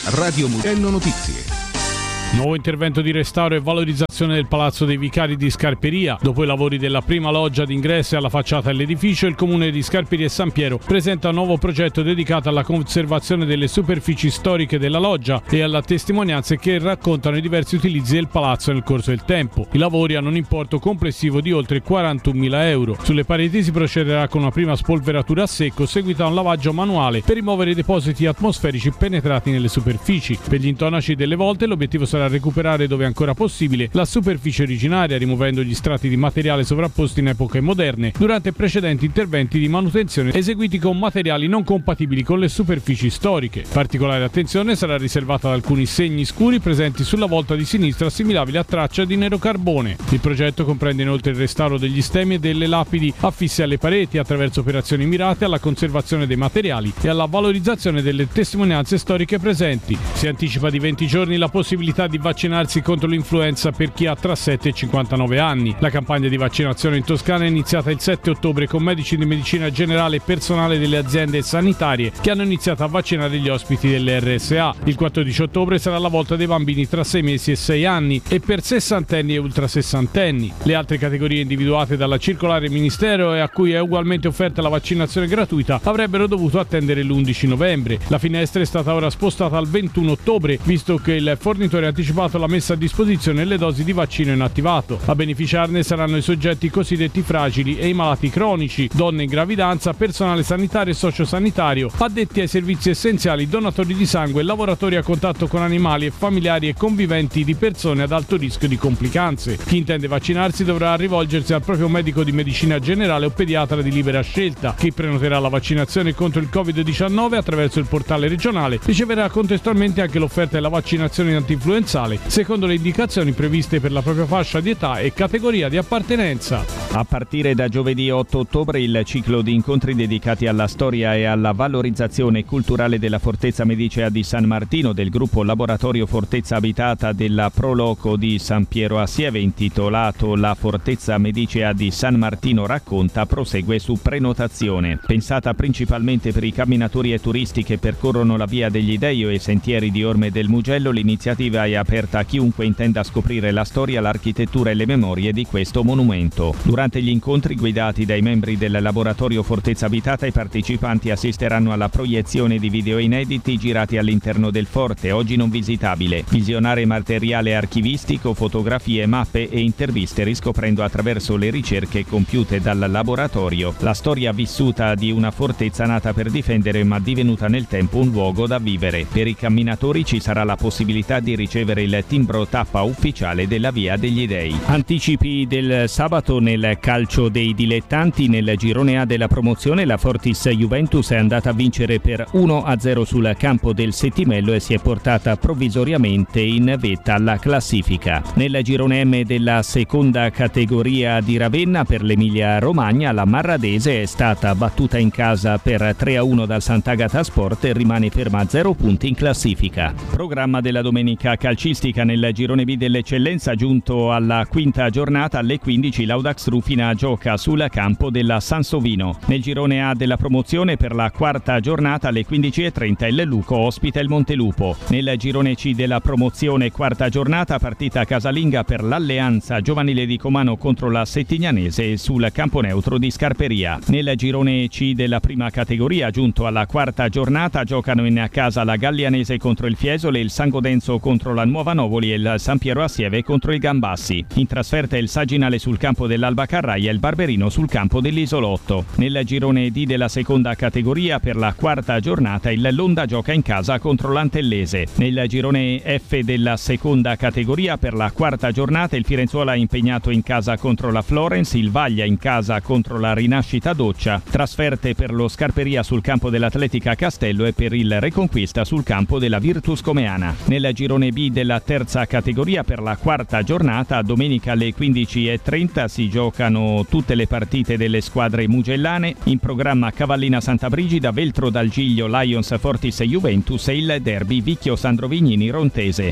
Radio Mugello Notizie. Nuovo intervento di restauro e valorizzazione del Palazzo dei Vicari di Scarperia. Dopo i lavori della prima loggia d'ingresso e alla facciata dell'edificio, il comune di Scarperia e San Piero presenta un nuovo progetto dedicato alla conservazione delle superfici storiche della loggia e alle testimonianze che raccontano i diversi utilizzi del palazzo nel corso del tempo. I lavori hanno un importo complessivo di oltre 41.000 euro. Sulle pareti si procederà con una prima spolveratura a secco, seguita a un lavaggio manuale per rimuovere i depositi atmosferici penetrati nelle superfici. Per gli intonaci delle volte l'obiettivo sarà recuperare dove ancora possibile la superficie originaria, rimuovendo gli strati di materiale sovrapposti in epoche moderne durante precedenti interventi di manutenzione eseguiti con materiali non compatibili con le superfici storiche. Particolare attenzione sarà riservata ad alcuni segni scuri presenti sulla volta di sinistra assimilabili a traccia di nero carbone. Il progetto comprende inoltre il restauro degli stemmi e delle lapidi affisse alle pareti attraverso operazioni mirate alla conservazione dei materiali e alla valorizzazione delle testimonianze storiche presenti. Si anticipa di 20 giorni la possibilità di vaccinarsi contro l'influenza per chi ha tra 7 e 59 anni. La campagna di vaccinazione in Toscana è iniziata il 7 ottobre con medici di medicina generale e personale delle aziende sanitarie che hanno iniziato a vaccinare gli ospiti delle RSA. Il 14 ottobre sarà la volta dei bambini tra 6 mesi e 6 anni e per sessantenni e ultrasessantenni. Le altre categorie individuate dalla circolare ministero e a cui è ugualmente offerta la vaccinazione gratuita avrebbero dovuto attendere l'11 novembre. La finestra è stata ora spostata al 21 ottobre, visto che il fornitore ha anticipato la messa a disposizione delle dosi di vaccino inattivato. A beneficiarne saranno i soggetti cosiddetti fragili e i malati cronici, donne in gravidanza, personale sanitario e sociosanitario, addetti ai servizi essenziali, donatori di sangue, lavoratori a contatto con animali e familiari e conviventi di persone ad alto rischio di complicanze. Chi intende vaccinarsi dovrà rivolgersi al proprio medico di medicina generale o pediatra di libera scelta. Chi prenoterà la vaccinazione contro il Covid-19 attraverso il portale regionale riceverà contestualmente anche l'offerta della vaccinazione antinfluenzale secondo le indicazioni previste per la propria fascia di età e categoria di appartenenza. A partire da giovedì 8 ottobre il ciclo di incontri dedicati alla storia e alla valorizzazione culturale della Fortezza Medicea di San Martino del gruppo Laboratorio Fortezza Abitata della Proloco di San Piero a Sieve, intitolato La Fortezza Medicea di San Martino racconta, prosegue su prenotazione. Pensata principalmente per i camminatori e turisti che percorrono la Via degli Dei o i sentieri di Orme del Mugello, l'iniziativa è aperta a chiunque intenda scoprire la storia, l'architettura e le memorie di questo monumento. Durante gli incontri guidati dai membri del Laboratorio Fortezza Abitata, i partecipanti assisteranno alla proiezione di video inediti girati all'interno del forte, oggi non visitabile, visionare materiale archivistico, fotografie, mappe e interviste, riscoprendo attraverso le ricerche compiute dal laboratorio la storia vissuta di una fortezza nata per difendere ma divenuta nel tempo un luogo da vivere. Per i camminatori ci sarà la possibilità di ricevere il timbro tappa ufficiale della Via degli Dei. Anticipi del sabato nel calcio dei dilettanti. Nel girone A della promozione la Fortis Juventus è andata a vincere per 1-0 sul campo del Settimello e si è portata provvisoriamente in vetta alla classifica. Nel girone M della seconda categoria di Ravenna, per l'Emilia Romagna, la Marradese è stata battuta in casa per 3-1 dal Sant'Agata Sport e rimane ferma a 0 punti in classifica. Programma della domenica calcistica nel girone B dell'eccellenza, giunto alla quinta giornata. Alle 15 l'Audax Rufina gioca sul campo della Sansovino. Nel girone A della promozione, per la quarta giornata, alle 15:30 il Luco ospita il Montelupo. Nel girone C della promozione, quarta giornata, partita casalinga per l'Alleanza Giovanile di Comano contro la Settignanese sul campo neutro di Scarperia. Nel girone C della prima categoria, giunto alla quarta giornata, giocano in casa la Gallianese contro il Fiesole, il San Godenzo contro la Nuova Novoli e il San Piero a Sieve contro il Gambassi. In trasferta il Saginale sul campo dell'Alba Carraia e il Barberino sul campo dell'Isolotto. Nel girone D della seconda categoria, per la quarta giornata, il Londa gioca in casa contro l'Antellese. Nel girone F della seconda categoria, per la quarta giornata, il Firenzuola è impegnato in casa contro la Florence, il Vaglia in casa contro la Rinascita Doccia, trasferte per lo Scarperia sul campo dell'Atletica Castello e per il Reconquista sul campo della Virtus Comeana. Nel girone B della terza categoria, per la quarta giornata, domenica alle 15:30 si giocano tutte le partite delle squadre mugellane. In programma Cavallina Santa Brigida, Veltro dal Giglio, Lions Fortis e Juventus e il derby Vicchio Sandro Vignini Rontese.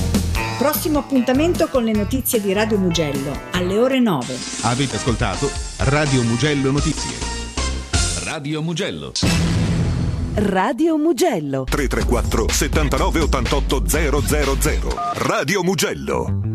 Prossimo appuntamento con le notizie di Radio Mugello alle ore 9. Avete ascoltato Radio Mugello Notizie. Radio Mugello. Radio Mugello. 334 79 88 000. Radio Mugello.